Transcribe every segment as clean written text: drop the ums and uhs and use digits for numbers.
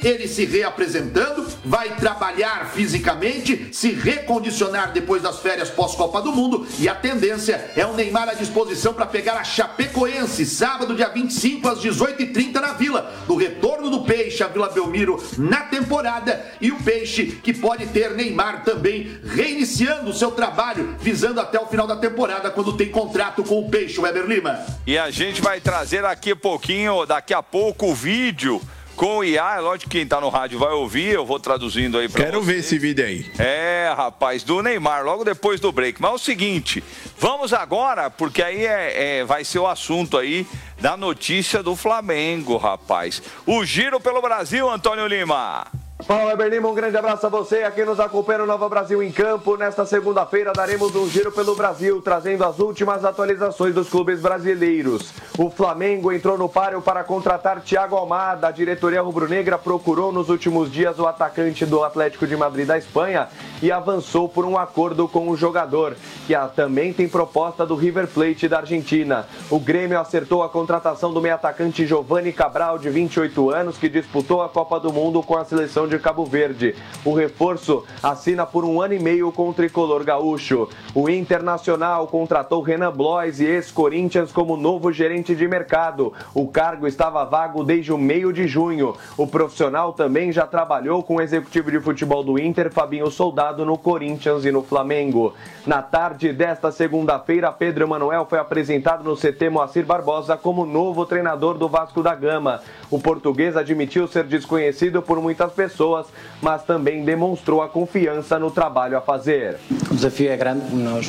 ele se reapresentando, vai trabalhar fisicamente, se recondicionar depois das férias pós-Copa do Mundo, e a tendência é o Neymar à disposição para pegar a Chapecoense, sábado, dia 25, às 18h30 na Vila, do retorno do Peixe à Vila Belmiro na temporada, e o Peixe que pode ter Neymar também reiniciando o seu trabalho, visando até o final da temporada, quando tem contrato com o Peixe, Weber Lima. E a gente vai trazer daqui a pouco o vídeo com o IA. É lógico que quem tá no rádio vai ouvir, eu vou traduzindo aí pra Quero ver esse vídeo aí. É, rapaz, do Neymar, logo depois do break. Mas é o seguinte, vamos agora, porque aí vai ser o assunto aí da notícia do Flamengo, rapaz. O giro pelo Brasil, Antônio Lima. Fala, Weber Lima, um grande abraço a você. Aqui nos acompanha no Nova Brasil em Campo. Nesta segunda-feira daremos um giro pelo Brasil, trazendo as últimas atualizações dos clubes brasileiros. O Flamengo entrou no páreo para contratar Thiago Almada. A diretoria rubro-negra procurou nos últimos dias o atacante do Atlético de Madrid da Espanha e avançou por um acordo com o jogador, que também tem proposta do River Plate da Argentina. O Grêmio acertou a contratação do meio-atacante Giovanni Cabral, de 28 anos, que disputou a Copa do Mundo com a seleção de Cabo Verde. O reforço assina por 1 ano e meio com o tricolor gaúcho. O Internacional contratou Renan Blois, ex-Corinthians, como novo gerente de mercado. O cargo estava vago desde o meio de junho. O profissional também já trabalhou com o executivo de futebol do Inter, Fabinho Soldado, no Corinthians e no Flamengo. Na tarde desta segunda-feira, Pedro Emanuel foi apresentado no CT Moacir Barbosa como novo treinador do Vasco da Gama. O português admitiu ser desconhecido por muitas pessoas, mas também demonstrou a confiança no trabalho a fazer. O desafio é grande,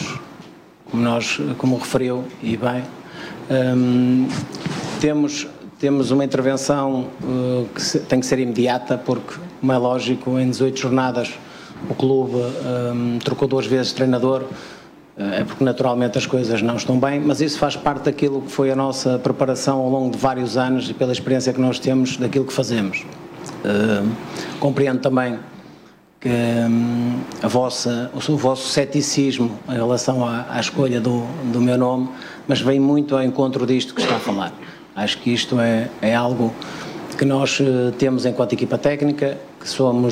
como referiu, e bem. Temos uma intervenção que tem que ser imediata, porque, como é lógico, em 18 jornadas o clube trocou 2 vezes de treinador, é porque naturalmente as coisas não estão bem, mas isso faz parte daquilo que foi a nossa preparação ao longo de vários anos e pela experiência que nós temos daquilo que fazemos. Compreendo também que o vosso ceticismo em relação à escolha do meu nome, mas vem muito ao encontro disto que está a falar. Acho que isto é algo que nós temos enquanto equipa técnica, que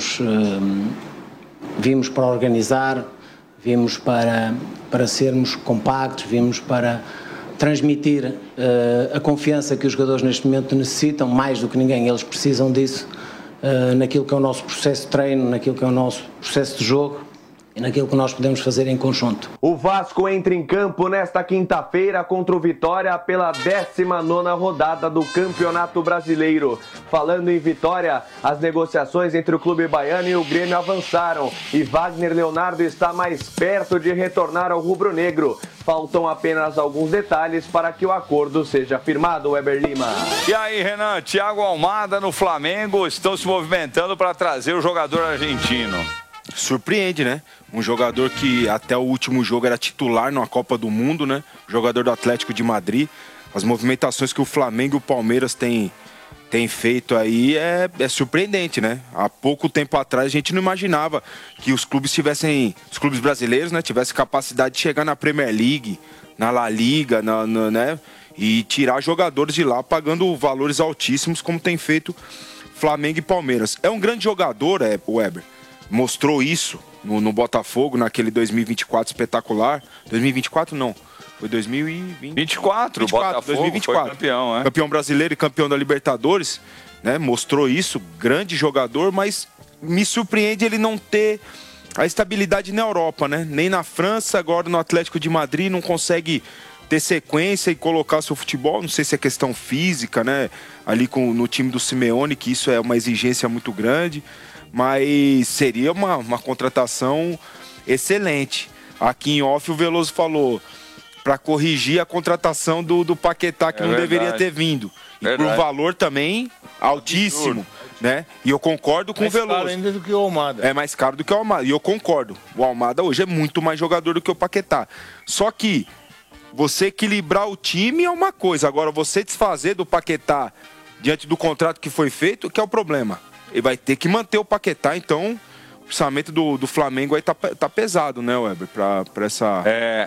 vimos para organizar, vimos para sermos compactos, vimos para transmitir a confiança que os jogadores neste momento necessitam, mais do que ninguém, eles precisam disso, naquilo que é o nosso processo de treino, naquilo que é o nosso processo de jogo e naquilo que nós podemos fazer em conjunto. O Vasco entra em campo nesta quinta-feira contra o Vitória pela 19ª rodada do Campeonato Brasileiro. Falando em Vitória, as negociações entre o clube baiano e o Grêmio avançaram e Wagner Leonardo está mais perto de retornar ao rubro-negro. Faltam apenas alguns detalhes para que o acordo seja firmado, Weber Lima. E aí, Renan, Thiago Almada no Flamengo estão se movimentando para trazer o jogador argentino. Surpreende, né? Um jogador que até o último jogo era titular na Copa do Mundo, né? Jogador do Atlético de Madrid. As movimentações que o Flamengo e o Palmeiras têm feito aí é surpreendente, né? Há pouco tempo atrás a gente não imaginava que os clubes brasileiros, né, tivessem capacidade de chegar na Premier League, na La Liga, né? E tirar jogadores de lá pagando valores altíssimos, como tem feito Flamengo e Palmeiras. É um grande jogador, o Weber. Mostrou isso no Botafogo, naquele 2024 espetacular. 2024 não, foi 2024. Botafogo 2024. Foi campeão, é? Campeão brasileiro e campeão da Libertadores, né? Mostrou isso, grande jogador, mas me surpreende ele não ter a estabilidade na Europa, né? Nem na França, agora no Atlético de Madrid, não consegue ter sequência e colocar seu futebol. Não sei se é questão física, né? Ali no time do Simeone, que isso é uma exigência muito grande. Mas seria uma contratação excelente. Aqui em off o Veloso falou para corrigir a contratação do Paquetá, que não deveria ter vindo. E por um valor também altíssimo, né? E eu concordo com o Veloso. Mais caro ainda do que o Almada. É mais caro do que o Almada. E eu concordo. O Almada hoje é muito mais jogador do que o Paquetá. Só que você equilibrar o time é uma coisa. Agora, você desfazer do Paquetá diante do contrato que foi feito, que é o problema. Ele vai ter que manter o Paquetá, então o orçamento do Flamengo aí tá pesado, né, Weber, pra essa...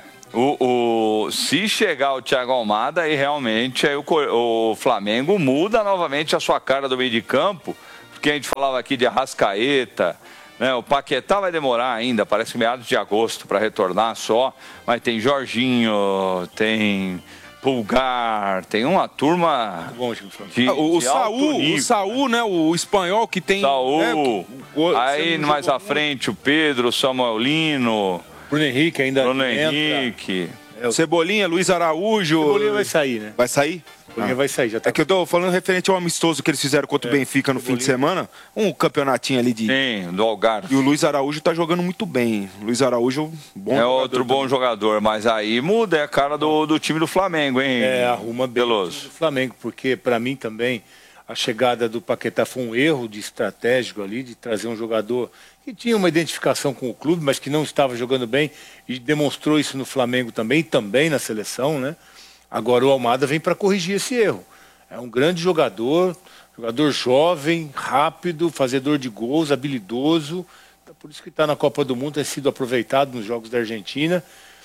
Se chegar o Thiago Almada, aí realmente aí o Flamengo muda novamente a sua cara do meio de campo, porque a gente falava aqui de Arrascaeta, né? O Paquetá vai demorar ainda, parece meados de agosto para retornar só, mas tem Jorginho, tem Pulgar, tem uma turma de o Saúl, Saúl, né? O espanhol que tem... Saúl, aí mais à frente o Pedro, o Samuel Lino, Bruno Henrique ainda Bruno Henrique, Cebolinha, Luiz Araújo... Cebolinha vai sair, né? Vai sair? Cebolinha vai sair, já tá... É que eu tô falando referente ao amistoso que eles fizeram contra o Benfica no fim de semana. Um campeonatinho ali de... Sim, do Algarve. E o Luiz Araújo tá jogando muito bem. Luiz Araújo, bom é jogador outro bom jogador, mas aí muda, é a cara do time do Flamengo, hein? Arruma bem o time do Flamengo, porque pra mim também a chegada do Paquetá foi um erro de estratégico ali, de trazer um jogador que tinha uma identificação com o clube, mas que não estava jogando bem e demonstrou isso no Flamengo também, e também na seleção, né? Agora o Almada vem para corrigir esse erro. É um grande jogador jovem, rápido, fazedor de gols, habilidoso. Por isso que está na Copa do Mundo, tem sido aproveitado nos jogos da Argentina.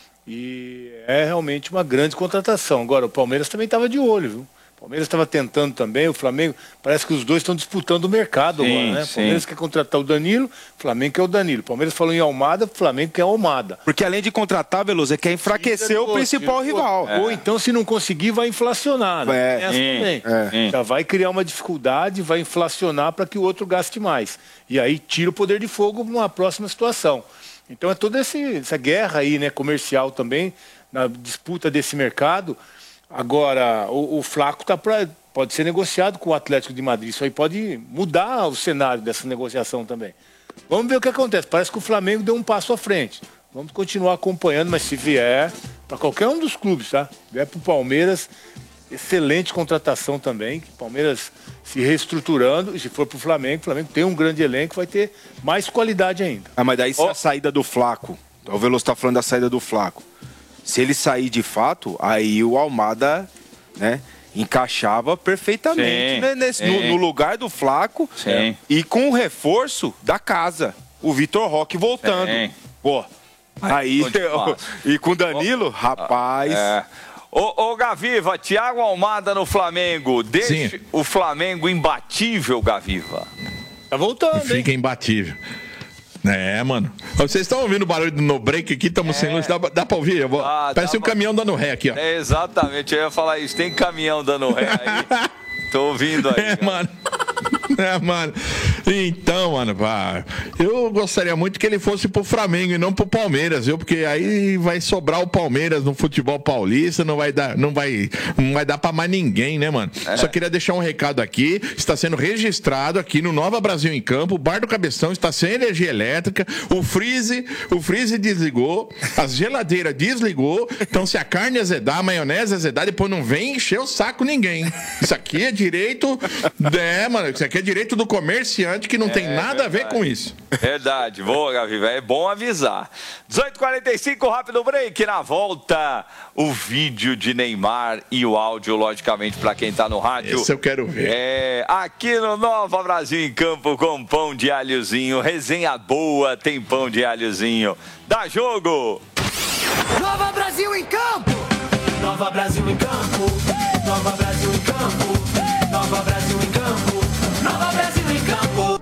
E é realmente uma grande contratação. Agora, o Palmeiras também estava de olho, viu? O Palmeiras estava tentando também, o Flamengo, parece que os dois estão disputando o mercado agora, né? O Palmeiras quer contratar o Danilo, o Flamengo quer o Danilo. O Palmeiras falou em Almada, o Flamengo quer Almada. Porque além de contratar, Veloso, quer enfraquecer o principal rival. Ou então, se não conseguir, vai inflacionar, né? Já vai criar uma dificuldade, vai inflacionar para que o outro gaste mais. E aí tira o poder de fogo numa próxima situação. Então é toda essa guerra aí, né, comercial também, na disputa desse mercado. Agora, o Flaco pode ser negociado com o Atlético de Madrid. Isso aí pode mudar o cenário dessa negociação também. Vamos ver o que acontece. Parece que o Flamengo deu um passo à frente. Vamos continuar acompanhando, mas se vier para qualquer um dos clubes, tá? Vier para o Palmeiras, excelente contratação também. O Palmeiras se reestruturando. E se for para o Flamengo tem um grande elenco, vai ter mais qualidade ainda. Mas daí se a saída do Flaco, o Veloso está falando da saída do Flaco. Se ele sair de fato, aí o Almada, né, encaixava perfeitamente, né, no lugar do Flaco e com o reforço da casa, o Vitor Roque voltando. Pô, aí e com o Danilo, rapaz... Ô Gaviva, Thiago Almada no Flamengo, deixa o Flamengo imbatível, Gaviva. Tá voltando, Fica imbatível. Mano. Vocês estão ouvindo o barulho do no break aqui? Estamos sem luz. Dá pra ouvir? Parece um caminhão dando ré aqui, ó. Exatamente, eu ia falar isso. Tem caminhão dando ré aí. Tô ouvindo aí. Mano. Mano. Então, mano, eu gostaria muito que ele fosse pro Flamengo e não pro Palmeiras, viu? Porque aí vai sobrar o Palmeiras no futebol paulista, não vai dar pra mais ninguém, né, mano? Só queria deixar um recado aqui, está sendo registrado aqui no Nova Brasil em Campo, o Bar do Cabeção está sem energia elétrica, o freeze desligou, as geladeiras desligou, então se a carne azedar, a maionese azedar, depois não vem encher o saco ninguém. Isso aqui é direito, mano, isso aqui é direito do comerciante que não tem nada a ver com isso. Verdade, boa, Gaviva, é bom avisar. 18h45, rápido break, na volta o vídeo de Neymar e o áudio, logicamente, para quem tá no rádio. Esse eu quero ver. Aqui no Nova Brasil em Campo com pão de alhozinho, resenha boa, tem pão de alhozinho. Dá jogo! Nova Brasil em Campo! Nova Brasil em Campo! Nova Brasil em Campo! Nova Brasil em Campo! Nova Brasil em Campo!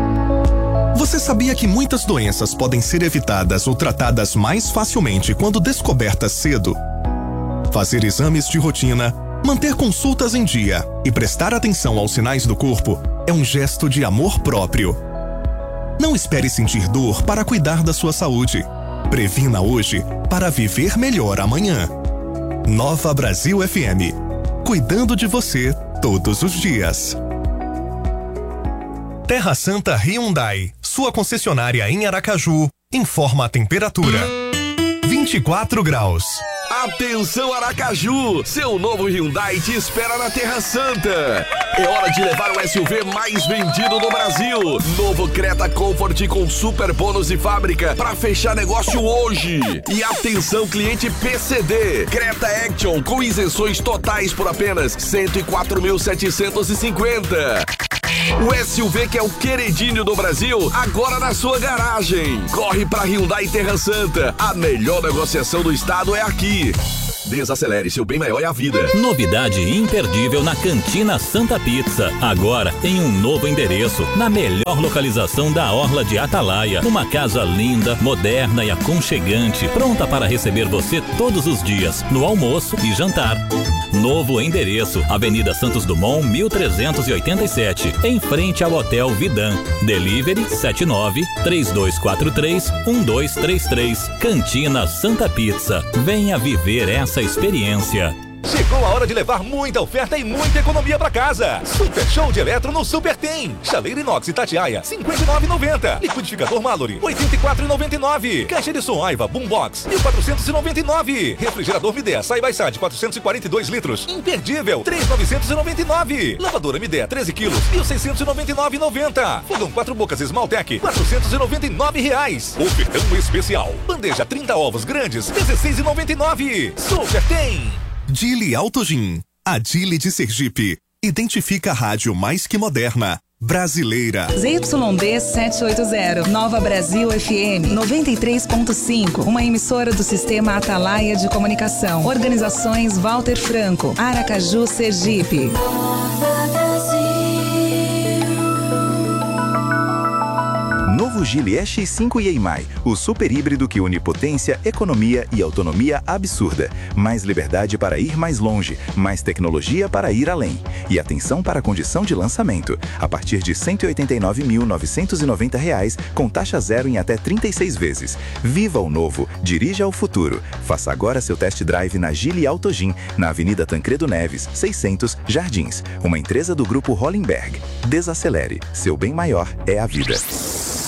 Você sabia que muitas doenças podem ser evitadas ou tratadas mais facilmente quando descobertas cedo? Fazer exames de rotina, manter consultas em dia e prestar atenção aos sinais do corpo é um gesto de amor próprio. Não espere sentir dor para cuidar da sua saúde. Previna hoje para viver melhor amanhã. Nova Brasil FM. Cuidando de você todos os dias. Terra Santa Hyundai, sua concessionária em Aracaju, informa a temperatura. 24 graus. Atenção Aracaju, seu novo Hyundai te espera na Terra Santa. É hora de levar o SUV mais vendido do Brasil. Novo Creta Comfort com super bônus de fábrica para fechar negócio hoje. E atenção cliente PCD, Creta Action com isenções totais por apenas 104.750. O SUV que é o queridinho do Brasil, agora na sua garagem. Corre pra Hyundai Terra Santa. A melhor negociação do estado é aqui. Desacelere, seu bem maior é a vida. Novidade imperdível na Cantina Santa Pizza. Agora em um novo endereço, na melhor localização da Orla de Atalaia. Uma casa linda, moderna e aconchegante, pronta para receber você todos os dias, no almoço e jantar. Novo endereço, Avenida Santos Dumont, 1387, em frente ao Hotel Vidan. Delivery 79-3243-1233. Cantina Santa Pizza. Venha viver essa experiência. Chegou a hora de levar muita oferta e muita economia pra casa. Super Show de Eletro no Super tem. Chaleira inox Itatiaia, R$ 59,90. Liquidificador Mallory, R$ 84,99. Caixa de som Aiva Boombox, R$ 1.499. Refrigerador Midea Side by Side, 442 litros. Imperdível, R$ 3.999. Lavadora Midea, 13 quilos, R$ 1.699,90. Fogão 4 bocas Esmaltec, R$ 499. Ofertão especial. Bandeja 30 ovos grandes, R$ 16,99. Super tem. Dili Autogin, a Dili de Sergipe. Identifica a rádio mais que moderna, brasileira. ZYD 780, Nova Brasil FM 93.5, uma emissora do Sistema Atalaia de Comunicação. Organizações Walter Franco, Aracaju, Sergipe. Novo Geely X5 EM+, o super híbrido que une potência, economia e autonomia absurda. Mais liberdade para ir mais longe, mais tecnologia para ir além. E atenção para a condição de lançamento. A partir de R$ 189.990, com taxa zero em até 36 vezes. Viva o novo, dirija ao futuro. Faça agora seu test drive na Geely Autogin, na Avenida Tancredo Neves, 600, Jardins. Uma empresa do Grupo Hollenberg. Desacelere, seu bem maior é a vida.